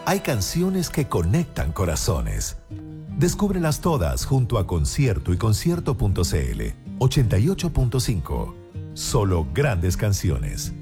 Hay canciones que conectan corazones. Descúbrelas todas junto a Concierto y Concierto.cl. 88.5. Solo grandes canciones.